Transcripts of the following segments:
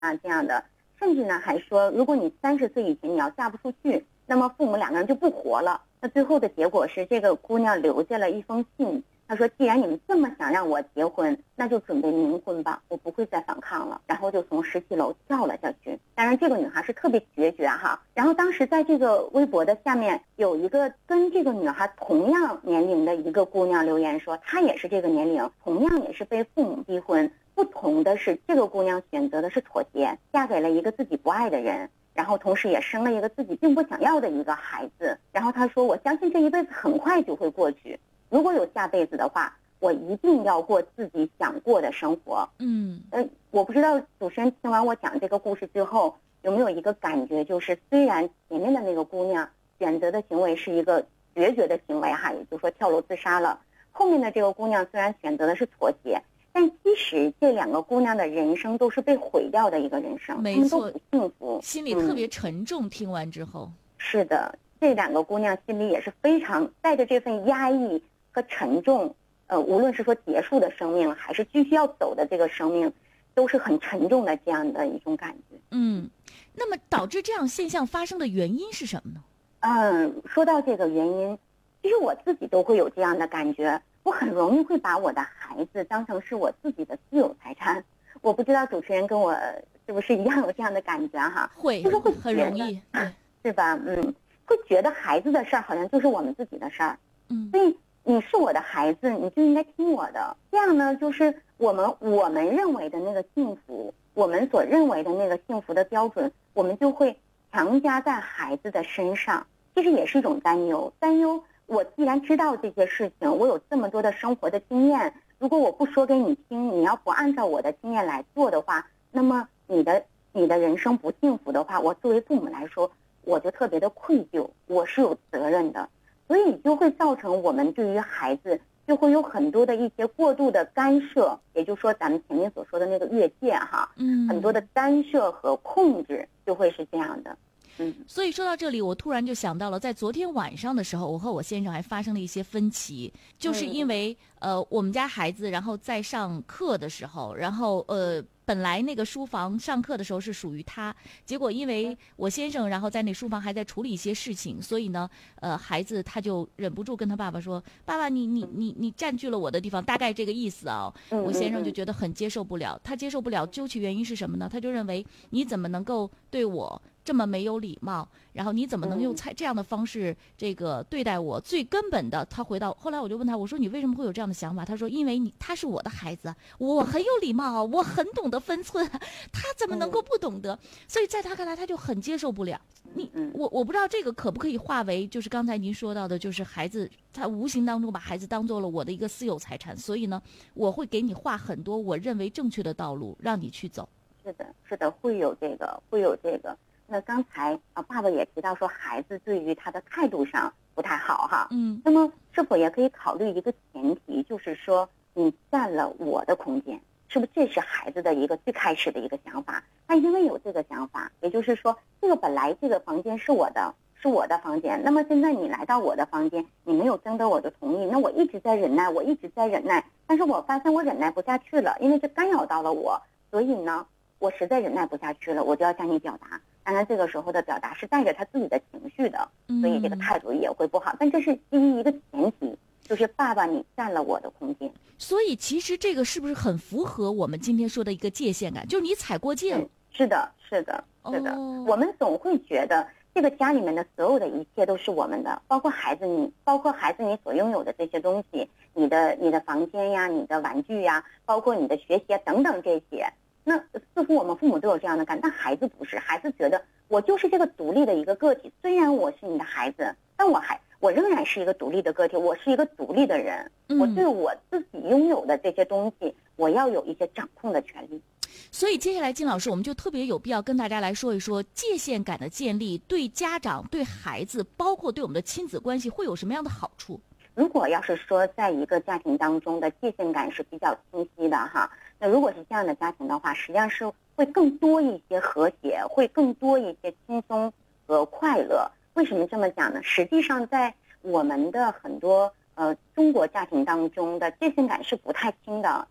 啊这样的，甚至呢还说，如果你30岁以前你要嫁不出去，那么父母2个人就不活了。那最后的结果是，这个姑娘留下了一封信，她说既然你们这么想让我结婚，那就准备冥婚吧，我不会再反抗了。然后就从17楼跳了下去。当然这个女孩是特别决绝哈。然后当时在这个微博的下面有一个跟这个女孩同样年龄的一个姑娘留言说，她也是这个年龄，同样也是被父母逼婚，不同的是这个姑娘选择的是妥协，嫁给了一个自己不爱的人，然后同时也生了一个自己并不想要的一个孩子。然后她说，我相信这一辈子很快就会过去，如果有下辈子的话，我一定要过自己想过的生活。我不知道主持人听完我讲这个故事之后有没有一个感觉，就是虽然前面的那个姑娘选择的行为是一个决绝的行为哈，也就是说跳楼自杀了，后面的这个姑娘虽然选择的是妥协，但其实这2个姑娘的人生都是被毁掉的一个人生， 没错， 她们都不幸福， 心里特别沉重。听完之后， 是的，这2个姑娘心里也是非常带着这份压抑和沉重，无论是说结束的生命还是继续要走的这个生命，都是很沉重的这样的一种感觉。 那么导致这样现象发生的原因是什么呢？ 说到这个原因，其实我自己都会有这样的感觉，我很容易会把我的孩子当成是我自己的私有财产。我不知道主持人跟我是不是一样有这样的感觉哈？就是会很容易， 是吧？会觉得孩子的事儿好像就是我们自己的事儿。所以你是我的孩子，你就应该听我的。这样呢，就是我们认为的那个幸福，我们所认为的那个幸福的标准，我们就会强加在孩子的身上。其实也是一种担忧。我既然知道这些事情，我有这么多的生活的经验，如果我不说给你听，你要不按照我的经验来做的话，那么你的人生不幸福的话，我作为父母来说，我就特别的愧疚，我是有责任的。所以就会造成我们对于孩子就会有很多的一些过度的干涉，也就是说咱们前面所说的那个越界哈，很多的干涉和控制就会是这样的。 所以说到这里，我突然就想到了，在昨天晚上的时候，我和我先生还发生了一些分歧，就是因为我们家孩子然后在上课的时候，然后本来那个书房上课的时候是属于他，结果因为我先生然后在那书房还在处理一些事情，所以呢孩子他就忍不住跟他爸爸说，爸爸你占据了我的地方，大概这个意思啊。我先生就觉得很接受不了，他接受不了究其原因是什么呢？他就认为你怎么能够对我这么没有礼貌，然后你怎么能用这样的方式这个对待我？最根本的，他后来我就问他，我说你为什么会有这样的想法？他说因为他是我的孩子，我很有礼貌，我很懂得分寸，他怎么能够不懂得？所以在他看来，他就很接受不了。我不知道这个可不可以化为就是刚才您说到的，就是孩子他无形当中把孩子当做了我的一个私有财产，所以呢，我会给你画很多我认为正确的道路，让你去走。 是的，会有这个。那刚才爸爸也提到说，孩子对于他的态度上不太好哈。那么是否也可以考虑一个前提，就是说你占了我的空间，是不是这是孩子的一个最开始的一个想法？他因为有这个想法，也就是说本来这个房间是我的房间，那么现在你来到我的房间，你没有征得我的同意，那我一直在忍耐，但是我发现我忍耐不下去了，因为这干扰到了我，所以呢我实在忍耐不下去了，我就要向你表达。当然这个时候的表达是带着他自己的情绪的，所以这个态度也会不好。但这是基于一个前提，就是爸爸你占了我的空间。 所以其实这个是不是很符合我们今天说的一个界限感，就是你踩过界了。 是的。我们总会觉得这个家里面的所有的一切都是我们的，包括孩子你所拥有的这些东西，你的房间呀，你的玩具呀，包括你的学习等等这些。那似乎我们父母都有这样的感，但孩子不是，孩子觉得我就是这个独立的一个个体，虽然我是你的孩子，但我仍然是一个独立的个体，我是一个独立的人，我对我自己拥有的这些东西，我要有一些掌控的权利。 所以接下来金老师，我们就特别有必要跟大家来说一说界限感的建立对家长、对孩子，包括对我们的亲子关系会有什么样的好处。 如果要是说在一个家庭当中的界限感是比较清晰的哈，那如果是这样的家庭的话，实际上是会更多一些和谐，会更多一些轻松和快乐。为什么这么讲呢？实际上在我们的很多中国家庭当中的界限感是不太清的，因为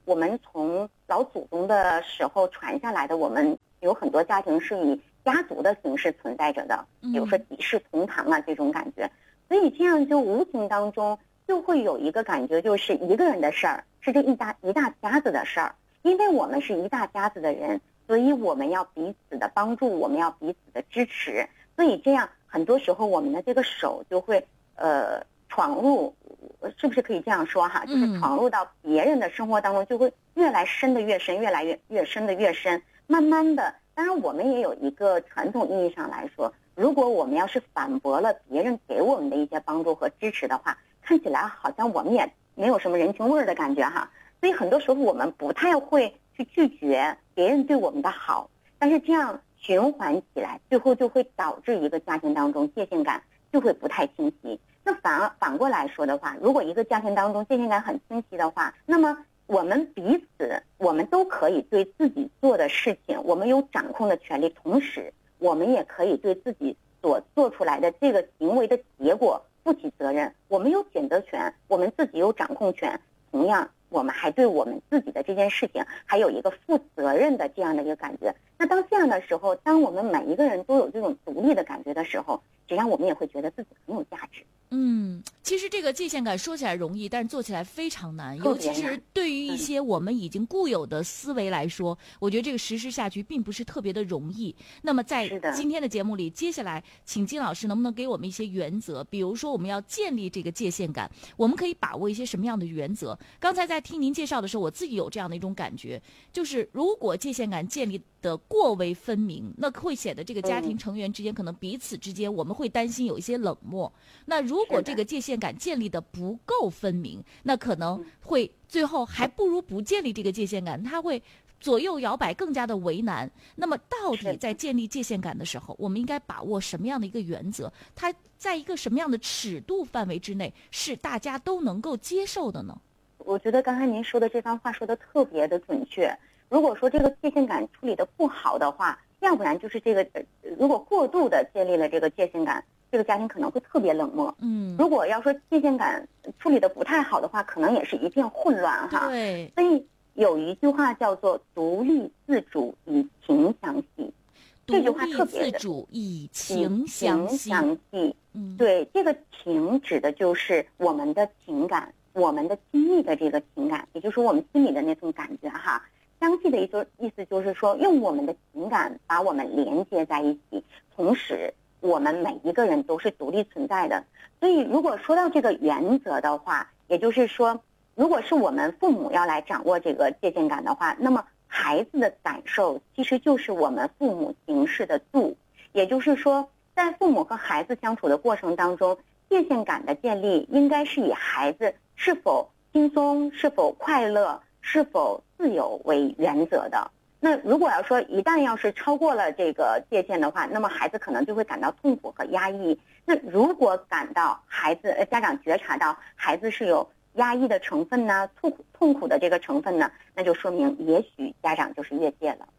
我们从老祖宗的时候传下来的，我们有很多家庭是以家族的形式存在着的，比如说几世同堂啊这种感觉，所以这样就无形当中就会有一个感觉，就是一个人的事儿是这一大家子的事儿，因为我们是一大家子的人，所以我们要彼此的帮助，我们要彼此的支持，所以这样很多时候我们的这个手就会闯入，是不是可以这样说哈？就是闯入到别人的生活当中，就会越来深的越深，越来越深的越深，慢慢的，当然我们也有一个传统意义上来说，如果我们要是反驳了别人给我们的一些帮助和支持的话，看起来好像我们也没有什么人情味儿的感觉哈。所以很多时候我们不太会去拒绝别人对我们的好，但是这样循环起来，最后就会导致一个家庭当中界限感就会不太清晰。那反过来说的话，如果一个家庭当中界限感很清晰的话，那么我们彼此我们都可以对自己做的事情我们有掌控的权利，同时我们也可以对自己所做出来的这个行为的结果负起责任，我们有选择权，我们自己有掌控权，同样我们还对我们自己的这件事情还有一个负责任的这样的一个感觉。那当这样的时候，当我们每一个人都有这种独立的感觉的时候，实际上我们也会觉得自己很有价值。 其实这个界限感说起来容易，但是做起来非常难，尤其是对于一些我们已经固有的思维来说，我觉得这个实施下去并不是特别的容易。那么在今天的节目里，接下来请金老师能不能给我们一些原则，比如说我们要建立这个界限感，我们可以把握一些什么样的原则？刚才在听您介绍的时候，我自己有这样的一种感觉，就是如果界限感建立的过为分明，那会显得这个家庭成员之间可能彼此之间我们会担心有一些冷漠。那如果这个界限感建立的不够分明，那可能会最后还不如不建立这个界限感，它会左右摇摆，更加的为难。那么到底在建立界限感的时候，我们应该把握什么样的一个原则？它在一个什么样的尺度范围之内是大家都能够接受的呢？ 我觉得刚才您说的这番话说的特别的准确。如果说这个界限感处理的不好的话，要不然就是这个如果过度的建立了这个界限感，这个家庭可能会特别冷漠。如果要说界限感处理的不太好的话，可能也是一片混乱哈。 对。 所以有一句话叫做独立自主以情相系，这句话特别的。独立自主以情相系。对，这个情指的就是我们的情感，我们的亲密的这个情感，也就是我们心里的那种感觉哈。相系的意思就是说，用我们的情感把我们连接在一起，同时我们每一个人都是独立存在的。所以如果说到这个原则的话，也就是说，如果是我们父母要来掌握这个界限感的话，那么孩子的感受其实就是我们父母行事的度。也就是说，在父母和孩子相处的过程当中，界限感的建立应该是以孩子是否轻松、是否快乐、是否自由为原则的。那如果要说一旦要是超过了这个界限的话，那么孩子可能就会感到痛苦和压抑。那如果感到家长觉察到孩子是有压抑的成分呢，痛苦的这个成分呢，那就说明也许家长就是越界了。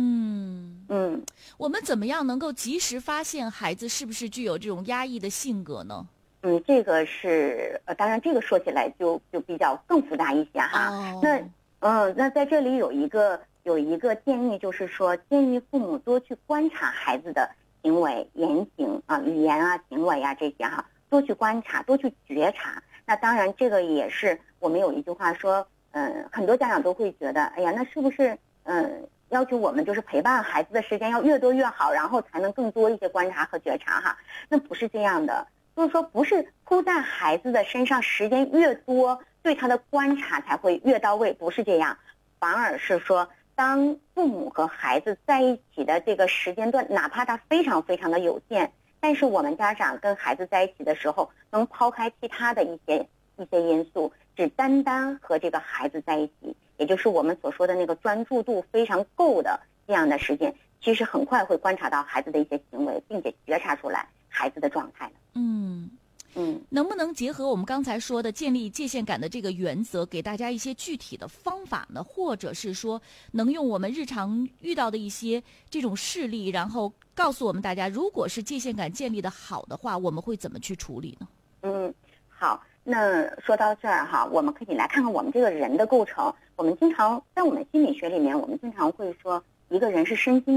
我们怎么样能够及时发现孩子是不是具有这种压抑的性格呢？ 这个是当然这个说起来就比较更复杂一些哈。那在这里有一个建议，就是说建议父母多去观察孩子的行为、言行啊、语言啊、行为啊这些哈，多去观察，多去觉察。那当然这个也是我们有一句话说，很多家长都会觉得，哎呀，那是不是要求我们就是陪伴孩子的时间要越多越好，然后才能更多一些观察和觉察哈？那不是这样的，就是说不是扑在孩子的身上时间越多，对他的观察才会越到位，不是这样，反而是说当父母和孩子在一起的这个时间段，哪怕它非常非常的有限，但是我们家长跟孩子在一起的时候，能抛开其他的一些因素，只单单和这个孩子在一起，也就是我们所说的那个专注度非常够的这样的时间，其实很快会观察到孩子的一些行为，并且觉察出来孩子的状态了。 能不能结合我们刚才说的建立界限感的这个原则，给大家一些具体的方法呢？或者是说能用我们日常遇到的一些这种事例，然后告诉我们大家，如果是界限感建立的好的话，我们会怎么去处理呢？ 好，那说到这儿哈，我们可以来看看我们这个人的构成。 我们经常在我们心理学里面，我们经常会说一个人是身心